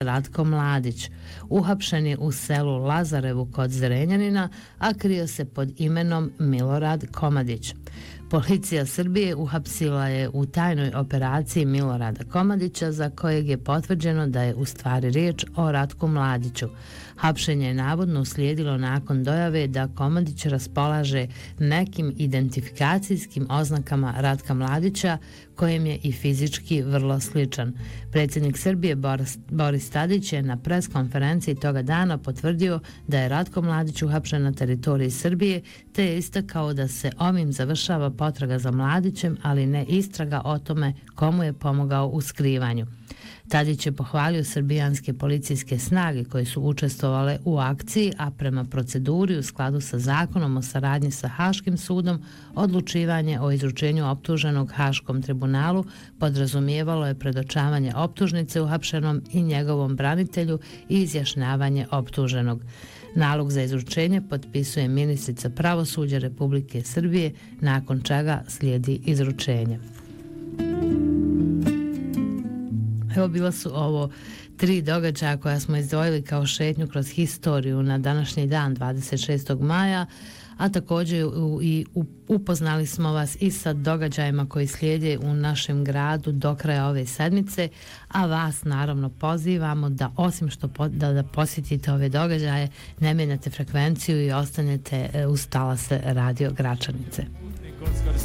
Ratko Mladić. Uhapšen je u selu Lazarevu kod Zrenjanina, a krio se pod imenom Milorad Komadić. Policija Srbije uhapsila je u tajnoj operaciji Milorada Komadića, za kojeg je potvrđeno da je u stvari riječ o Ratku Mladiću. Hapšenje je navodno uslijedilo nakon dojave da Komadić raspolaže nekim identifikacijskim oznakama Ratka Mladića, kojem je i fizički vrlo sličan. Predsjednik Srbije Boris Tadić je na pres konferenciji toga dana potvrdio da je Ratko Mladić uhapšen na teritoriji Srbije, te je istakao da se ovim završava potraga za Mladićem, ali ne istraga o tome komu je pomogao u skrivanju. Tadić je pohvalio srbijanske policijske snage koje su učestvovale u akciji, a prema proceduri u skladu sa zakonom o saradnji sa Haškim sudom, odlučivanje o izručenju optuženog Haškom tribunalu podrazumijevalo je predočavanje optužnice uhapšenom i njegovom branitelju i izjašnjavanje optuženog. Nalog za izručenje potpisuje ministrica pravosuđa Republike Srbije, nakon čega slijedi izručenje. Evo, bila su ovo 3 događaja koja smo izdvojili kao šetnju kroz historiju na današnji dan, 26. maja, a također i upoznali smo vas i sa događajima koji slijede u našem gradu do kraja ove sedmice, a vas naravno pozivamo da osim što da posjetite ove događaje, ne mijenjate frekvenciju i ostanete uz talase Radio Gračanice.